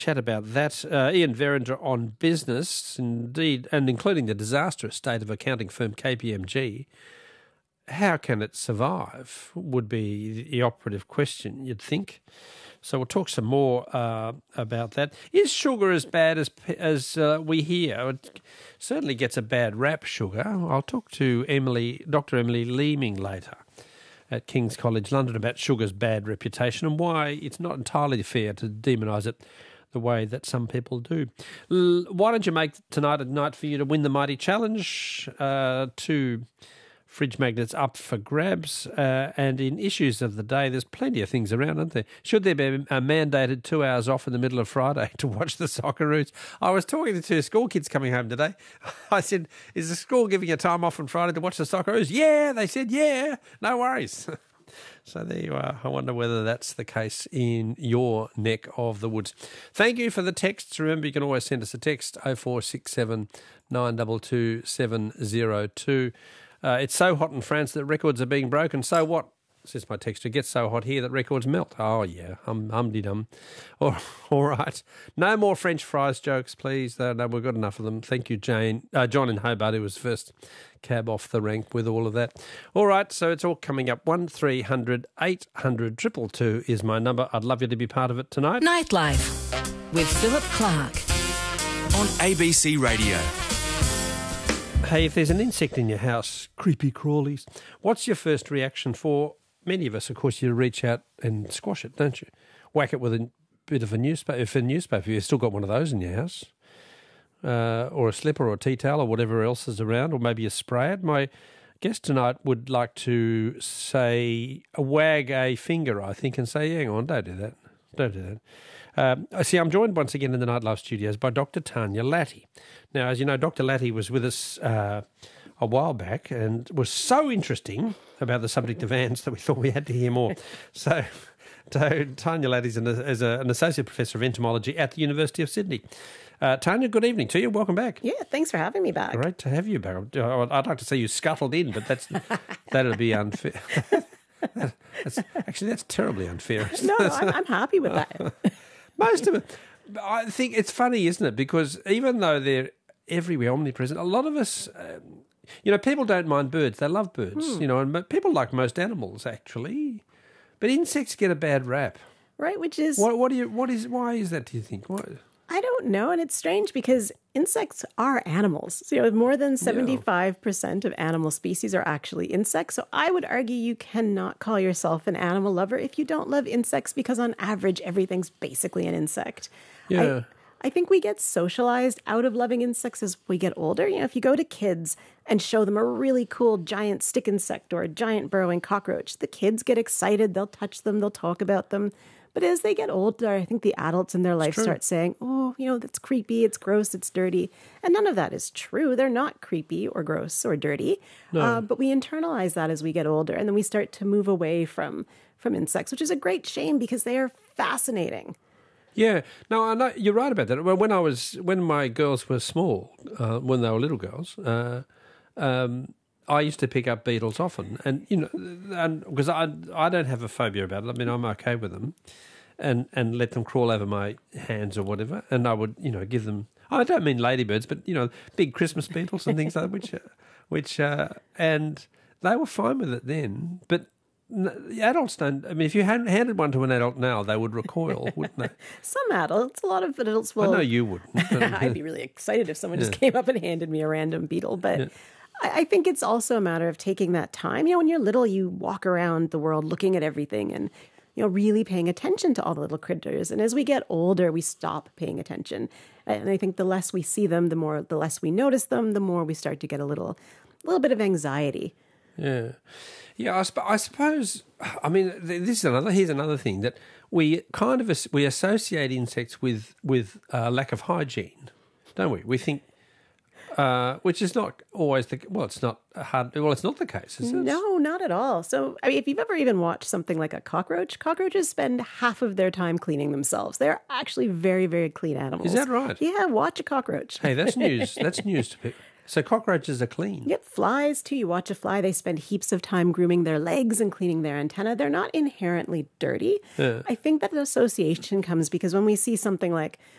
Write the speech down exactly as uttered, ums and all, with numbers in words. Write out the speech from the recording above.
chat about that. Uh, Ian Verinder on business, indeed, and including the disastrous state of accounting firm K P M G. How can it survive would be the operative question, you'd think. So we'll talk some more uh, about that. Is sugar as bad as as uh, we hear? It certainly gets a bad rap, sugar. I'll talk to Emily, Doctor Emily Leeming later at King's College London about sugar's bad reputation and why it's not entirely fair to demonise it the way that some people do. L- why don't you make tonight a night for you to win the Mighty Challenge? Uh, two fridge magnets up for grabs. Uh, and in issues of the day, there's plenty of things around, aren't there? Should there be a mandated two hours off in the middle of Friday to watch the Socceroos? I was talking to two school kids coming home today. I said, is the school giving you time off on Friday to watch the Socceroos? Yeah, they said, yeah, no worries. So there you are. I wonder whether that's the case in your neck of the woods. Thank you for the texts. Remember, you can always send us a text, oh four six seven, nine two two, seven oh two. Uh, it's so hot in France that records are being broken. So what? Says my texter. It gets so hot here that records melt. Oh, yeah. Hum, hum-de-dum. All, all right. No more French fries jokes, please. No, no, we've got enough of them. Thank you, Jane. Uh, John in Hobart, who was first cab off the rank with all of that. All right, so it's all coming up. one three hundred eight hundred two two two is my number. I'd love you to be part of it tonight. Nightlife with Philip Clark on A B C Radio. Hey, if there's an insect in your house, creepy crawlies, what's your first reaction? For many of us, of course, you reach out and squash it, don't you? Whack it with a bit of a newspaper. If a newspaper, you've still got one of those in your house, uh, or a slipper or a tea towel or whatever else is around, or maybe you spray it. My guest tonight would like to say, wag a finger, I think, and say, hang on, don't do that. Don't do that. Um, I see, I'm joined once again in the Nightlife studios by Doctor Tanya Latty. Now, as you know, Doctor Latty was with us uh, a while back and was so interesting about the subject of ants that we thought we had to hear more. So, so Tanya Latty is an, is a, an associate professor of entomology at the University of Sydney. Uh, Tanya, good evening to you. Welcome back. Yeah, thanks for having me back. Great to have you back. I'd like to say you scuttled in, but that's that'd be unfair. that's, actually, that's terribly unfair. No, I'm, I'm happy with that. Most of it. I think it's funny, isn't it? Because even though they're everywhere, omnipresent, a lot of us, um, you know, people don't mind birds. They love birds, hmm. you know, and people like most animals, actually. But insects get a bad rap. Right, which is... What, what do you, what is, why is that, do you think? What? I don't know, and it's strange because insects are animals. So, you know, more than seventy-five percent of animal species are actually insects. So I would argue you cannot call yourself an animal lover if you don't love insects, because on average, everything's basically an insect. Yeah. I, I think we get socialized out of loving insects as we get older. You know, if you go to kids and show them a really cool giant stick insect or a giant burrowing cockroach, the kids get excited, they'll touch them, they'll talk about them. But as they get older, I think the adults in their life start saying, oh, you know, that's creepy, it's gross, it's dirty. And none of that is true. They're not creepy or gross or dirty. No. Uh, but we internalize that as we get older. And then we start to move away from, from insects, which is a great shame because they are fascinating. Yeah. No, I know you're right about that. Well, when I was, when my girls were small, uh, when they were little girls, uh, um, I used to pick up beetles often, and you know, and because I I don't have a phobia about it. I mean, I'm okay with them, and and let them crawl over my hands or whatever. And I would, you know, give them. I don't mean ladybirds, but you know, big Christmas beetles and things like that, which, uh, which, uh, and they were fine with it then. But the adults don't. I mean, if you hadn't handed one to an adult now, they would recoil, wouldn't they? Some adults, a lot of adults will. I know you wouldn't. But, I'd be really excited if someone yeah. just came up and handed me a random beetle, but. Yeah. I think it's also a matter of taking that time. You know, when you're little, you walk around the world looking at everything and, you know, really paying attention to all the little critters. And as we get older, we stop paying attention. And I think the less we see them, the more, the less we notice them, the more we start to get a little, a little bit of anxiety. Yeah. Yeah, I, sp- I suppose, I mean, this is another, here's another thing that we kind of, we associate insects with, with uh, lack of hygiene, don't we? We think, Uh, which is not always the well. It's not hard. Well, it's not the case, is it? No, not at all. So, I mean, if you've ever even watched something like a cockroach, cockroaches spend half of their time cleaning themselves. They're actually very, very clean animals. Is that right? Yeah, watch a cockroach. Hey, that's news. That's news to people. So cockroaches are clean. Yep, flies too. You watch a fly, they spend heaps of time grooming their legs and cleaning their antenna. They're not inherently dirty. Yeah. I think that association comes because when we see something like